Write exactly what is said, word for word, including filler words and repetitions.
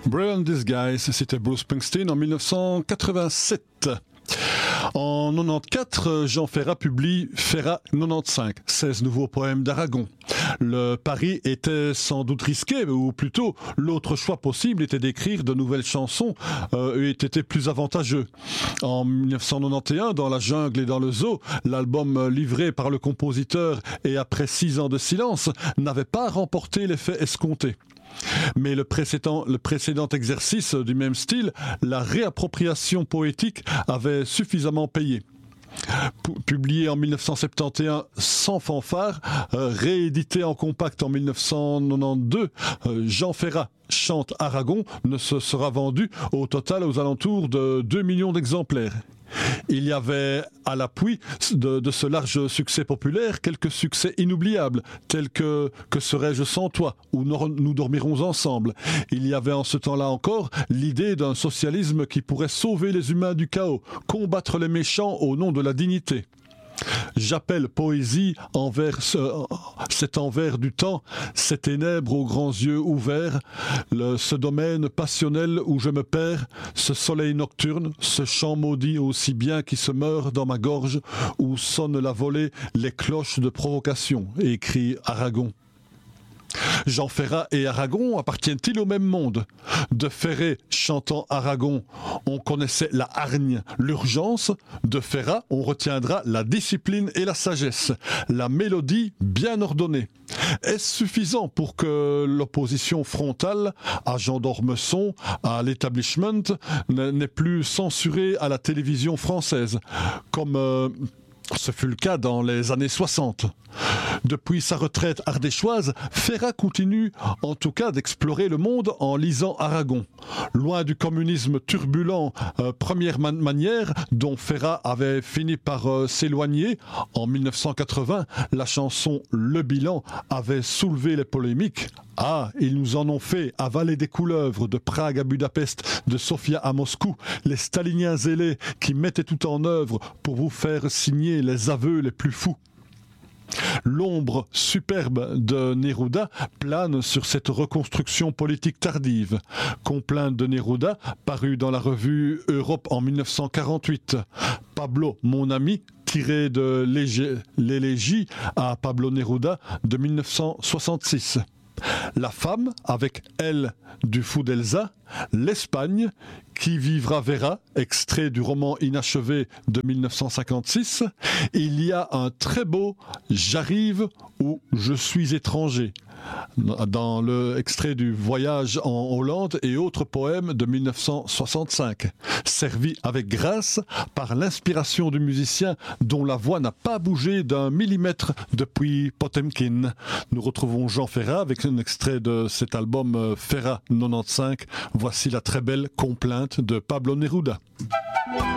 Brilliant Disguise, c'était Bruce Springsteen en mille neuf cent quatre-vingt-sept. En quatre-vingt-quatorze, Jean Ferrat publie Ferrat quatre-vingt-quinze, seize nouveaux poèmes d'Aragon. Le pari était sans doute risqué, ou plutôt l'autre choix possible était d'écrire de nouvelles chansons euh, et était plus avantageux. En mille neuf cent quatre-vingt-onze, dans la jungle et dans le zoo, l'album livré par le compositeur et après six ans de silence n'avait pas remporté l'effet escompté. Mais le précédent, le précédent exercice du même style, la réappropriation poétique, avait suffisamment payé. Publié en mille neuf cent soixante et onze sans fanfare, euh, réédité en compact en mille neuf cent quatre-vingt-douze, euh, Jean Ferrat chante Aragon ne se sera vendu au total aux alentours de deux millions d'exemplaires. Il y avait à l'appui de, de ce large succès populaire quelques succès inoubliables, tels que « Que serais-je sans toi » ou « Nous dormirons ensemble ». Il y avait en ce temps-là encore l'idée d'un socialisme qui pourrait sauver les humains du chaos, combattre les méchants au nom de la dignité. J'appelle poésie envers ce, cet envers du temps, ces ténèbres aux grands yeux ouverts, le, ce domaine passionnel où je me perds, ce soleil nocturne, ce chant maudit aussi bien qui se meurt dans ma gorge, où sonne la volée les cloches de provocation, écrit Aragon. Jean Ferrat et Aragon appartiennent-ils au même monde ? De Ferré chantant Aragon, on connaissait la hargne, l'urgence. De Ferrat, on retiendra la discipline et la sagesse, la mélodie bien ordonnée. Est-ce suffisant pour que l'opposition frontale à Jean d'Ormesson, à l'établissement, n'est plus censurée à la télévision française, comme euh, ce fut le cas dans les années soixante. Depuis sa retraite ardéchoise, Ferrat continue en tout cas d'explorer le monde en lisant Aragon. Loin du communisme turbulent, euh, première man- manière dont Ferrat avait fini par euh, s'éloigner, en mille neuf cent quatre-vingts, la chanson Le Bilan avait soulevé les polémiques. Ah, ils nous en ont fait avaler des couleuvres de Prague à Budapest, de Sofia à Moscou, les staliniens zélés qui mettaient tout en œuvre pour vous faire signer les aveux les plus fous. L'ombre superbe de Neruda plane sur cette reconstruction politique tardive. Complainte de Neruda, parue dans la revue Europe en mille neuf cent quarante-huit. Pablo, mon ami, tiré de l'élégie à Pablo Neruda de mille neuf cent soixante-six. La femme, avec elle du fou d'Elsa, l'Espagne, qui vivra verra, extrait du roman inachevé de mille neuf cent cinquante-six, il y a un très beau « J'arrive » ou « Je suis étranger » dans le extrait du Voyage en Hollande et autres poèmes de mille neuf cent soixante-cinq, servi avec grâce par l'inspiration du musicien dont la voix n'a pas bougé d'un millimètre depuis Potemkin. Nous retrouvons Jean Ferrat avec un extrait de cet album Ferrat quatre-vingt-quinze. Voici la très belle complainte de Pablo Neruda.